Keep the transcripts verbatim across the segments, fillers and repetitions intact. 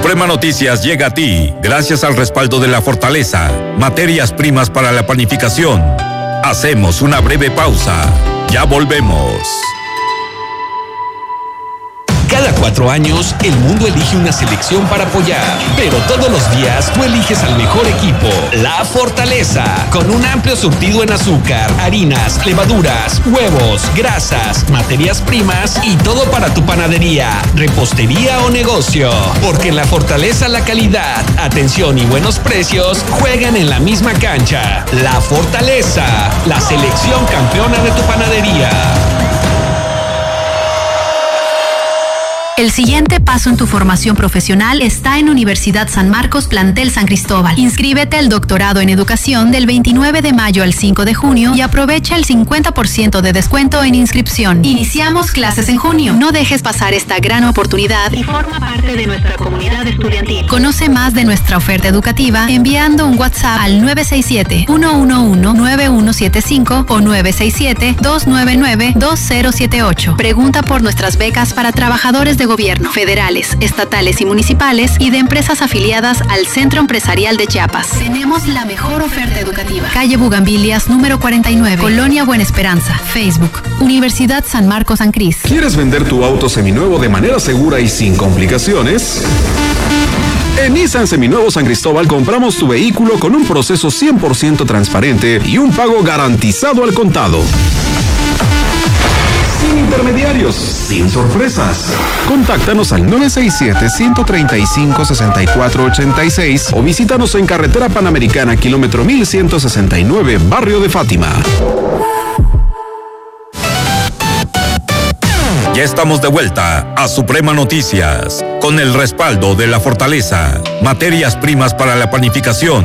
Suprema Noticias llega a ti gracias al respaldo de La Fortaleza, materias primas para la panificación. Hacemos una breve pausa. Ya volvemos. Cada cuatro años, el mundo elige una selección para apoyar, pero todos los días tú eliges al mejor equipo, La Fortaleza, con un amplio surtido en azúcar, harinas, levaduras, huevos, grasas, materias primas y todo para tu panadería, repostería o negocio. Porque en La Fortaleza la calidad, atención y buenos precios juegan en la misma cancha. La Fortaleza, la selección campeona de tu panadería. El siguiente paso en tu formación profesional está en Universidad San Marcos Plantel San Cristóbal. Inscríbete al doctorado en educación del veintinueve de mayo al cinco de junio y aprovecha el cincuenta por ciento de descuento en inscripción. Iniciamos clases en junio. No dejes pasar esta gran oportunidad y forma parte de nuestra comunidad estudiantil. Conoce más de nuestra oferta educativa enviando un WhatsApp al nueve seis siete, uno uno uno, nueve uno siete cinco o nueve seis siete, dos nueve nueve, dos cero siete ocho. Pregunta por nuestras becas para trabajadores de gobierno, federales, estatales y municipales y de empresas afiliadas al Centro Empresarial de Chiapas. Tenemos la mejor oferta educativa. Calle Bugambilias, número cuarenta y nueve, Colonia Buena Esperanza. Facebook, Universidad San Marcos San Cris. ¿Quieres vender tu auto seminuevo de manera segura y sin complicaciones? En Nissan Seminuevo San Cristóbal compramos tu vehículo con un proceso cien por ciento transparente y un pago garantizado al contado. Sin intermediarios, sin sorpresas. Contáctanos al nueve seis siete, uno tres cinco, seis cuatro ocho seis o visítanos en Carretera Panamericana, kilómetro mil ciento sesenta y nueve, Barrio de Fátima. Ya estamos de vuelta a Suprema Noticias, con el respaldo de La Fortaleza, materias primas para la panificación.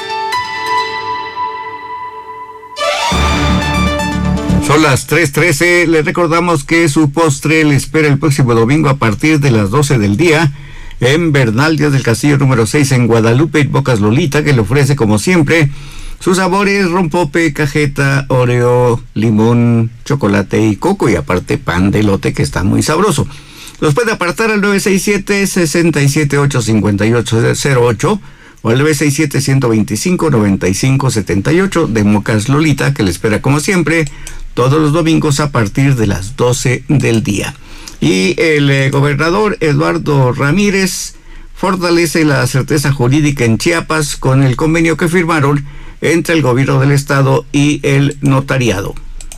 Son las tres trece, les recordamos que su postre le espera el próximo domingo a partir de las doce del día en Bernal Díaz del Castillo número seis en Guadalupe, Bocas Lolita, que le ofrece como siempre sus sabores rompope, cajeta, oreo, limón, chocolate y coco y aparte pan de elote que está muy sabroso. Los puede apartar al nueve seis siete, seis siete ocho, cinco ocho cero ocho o al nueve seis siete, uno dos cinco, nueve cinco siete ocho de Bocas Lolita, que le espera como siempre todos los domingos a partir de las doce del día. Y el eh, gobernador Eduardo Ramírez fortalece la certeza jurídica en Chiapas con el convenio que firmaron entre el gobierno del estado y el notariado.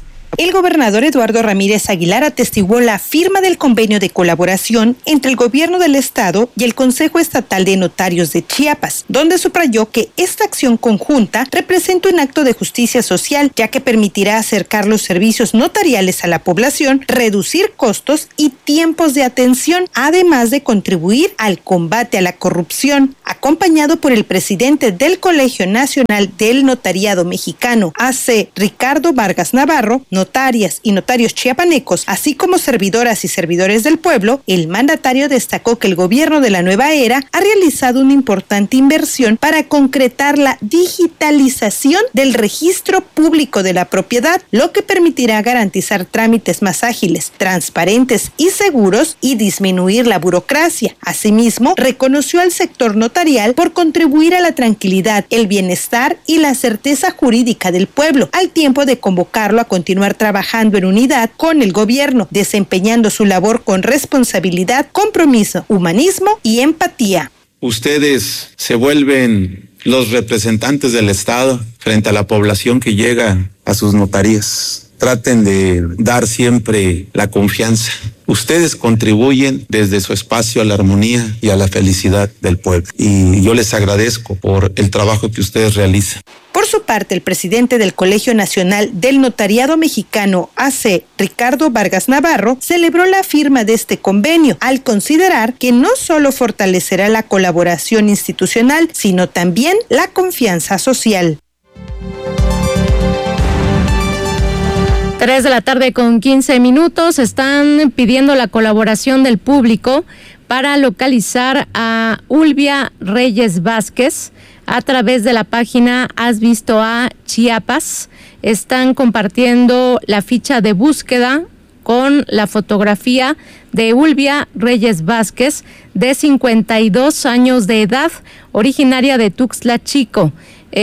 El gobernador Eduardo Ramírez Aguilar atestiguó la firma del convenio de colaboración entre el gobierno del estado y el Consejo Estatal de Notarios de Chiapas, donde subrayó que esta acción conjunta representa un acto de justicia social, ya que permitirá acercar los servicios notariales a la población, reducir costos y tiempos de atención, además de contribuir al combate a la corrupción. Acompañado por el presidente del Colegio Nacional del Notariado Mexicano, A C Ricardo Vargas Navarro, notarias y notarios chiapanecos, así como servidoras y servidores del pueblo, el mandatario destacó que el gobierno de la nueva era ha realizado una importante inversión para concretar la digitalización del registro público de la propiedad, lo que permitirá garantizar trámites más ágiles, transparentes y seguros y disminuir la burocracia. Asimismo, reconoció al sector notarial por contribuir a la tranquilidad, el bienestar y la certeza jurídica del pueblo, al tiempo de convocarlo a continuar trabajando en unidad con el gobierno, desempeñando su labor con responsabilidad, compromiso, humanismo y empatía. Ustedes se vuelven los representantes del Estado frente a la población que llega a sus notarías. Traten de dar siempre la confianza. Ustedes contribuyen desde su espacio a la armonía y a la felicidad del pueblo. Y yo les agradezco por el trabajo que ustedes realizan. Por su parte, el presidente del Colegio Nacional del Notariado Mexicano, A C Ricardo Vargas Navarro, celebró la firma de este convenio, al considerar que no solo fortalecerá la colaboración institucional, sino también la confianza social. Tres de la tarde con quince minutos, están pidiendo la colaboración del público para localizar a Ulvia Reyes Vázquez a través de la página Has Visto a Chiapas. Están compartiendo la ficha de búsqueda con la fotografía de Ulvia Reyes Vázquez, de cincuenta y dos años de edad, originaria de Tuxtla Chico.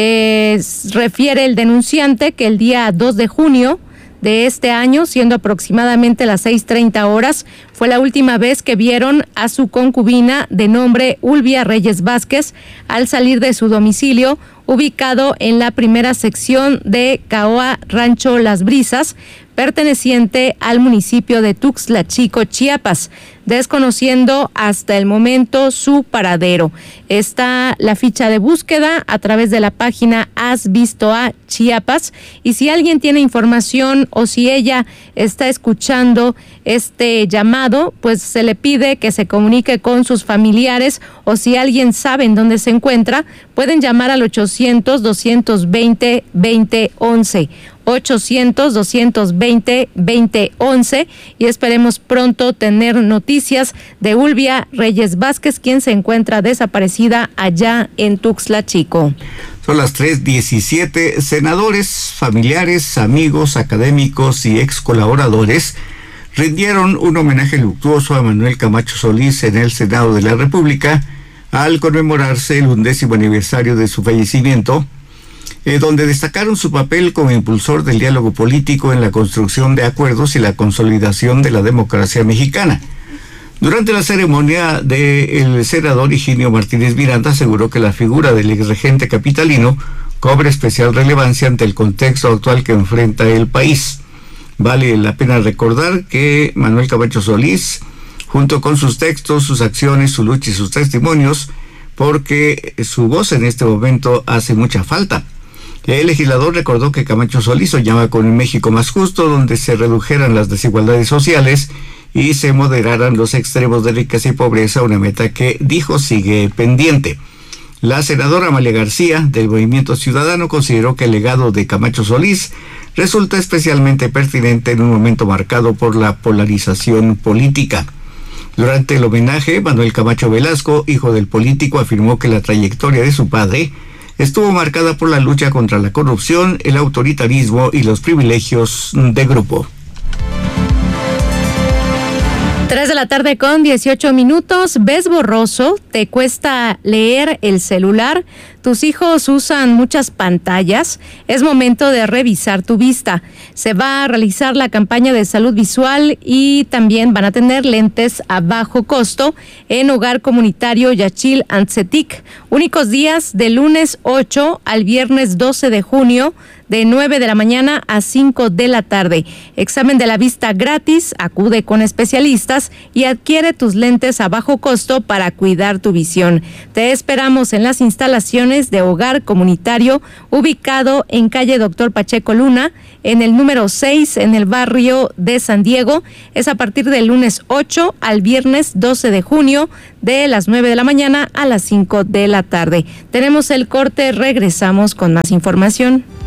Eh, refiere el denunciante que el día dos de junio de este año, siendo aproximadamente las seis treinta horas, fue la última vez que vieron a su concubina de nombre Ulvia Reyes Vázquez al salir de su domicilio, ubicado en la primera sección de Caoa Rancho Las Brisas, perteneciente al municipio de Tuxtla Chico, Chiapas, desconociendo hasta el momento su paradero. Está la ficha de búsqueda a través de la página Has Visto a Chiapas, y si alguien tiene información o si ella está escuchando este llamado, pues se le pide que se comunique con sus familiares, o si alguien sabe en dónde se encuentra, pueden llamar al ochocientos, doscientos veinte, veinte once. ochocientos, doscientos veinte, veinte once, y esperemos pronto tener noticias de Ulvia Reyes Vázquez, quien se encuentra desaparecida allá en Tuxtla Chico. Son las tres diecisiete. Senadores, familiares, amigos, académicos y ex colaboradores rindieron un homenaje luctuoso a Manuel Camacho Solís en el Senado de la República al conmemorarse el undécimo aniversario de su fallecimiento, Eh, donde destacaron su papel como impulsor del diálogo político en la construcción de acuerdos y la consolidación de la democracia mexicana. Durante la ceremonia, de el senador Higinio Martínez Miranda aseguró que la figura del exregente capitalino cobra especial relevancia ante el contexto actual que enfrenta el país. Vale la pena recordar que Manuel Camacho Solís, junto con sus textos, sus acciones, su lucha y sus testimonios, porque su voz en este momento hace mucha falta. El legislador recordó que Camacho Solís soñaba con un México más justo, donde se redujeran las desigualdades sociales y se moderaran los extremos de riqueza y pobreza, una meta que, dijo, sigue pendiente. La senadora Amalia García, del Movimiento Ciudadano, consideró que el legado de Camacho Solís resulta especialmente pertinente en un momento marcado por la polarización política. Durante el homenaje, Manuel Camacho Velasco, hijo del político, afirmó que la trayectoria de su padre estuvo marcada por la lucha contra la corrupción, el autoritarismo y los privilegios de grupo. Tres de la tarde con dieciocho minutos. ¿Ves borroso? ¿Te cuesta leer el celular? ¿Tus hijos usan muchas pantallas? Es momento de revisar tu vista. Se va a realizar la campaña de salud visual y también van a tener lentes a bajo costo en Hogar Comunitario Yachil Antzetic. Únicos días de lunes ocho al viernes doce de junio, de nueve de la mañana a cinco de la tarde. Examen de la vista gratis, acude con especialistas y adquiere tus lentes a bajo costo para cuidar tu visión. Te esperamos en las instalaciones de Hogar Comunitario, ubicado en calle Doctor Pacheco Luna, en el número seis, en el barrio de San Diego. Es a partir del lunes ocho al viernes doce de junio, de las nueve de la mañana a las cinco de la tarde. Tenemos el corte, regresamos con más información.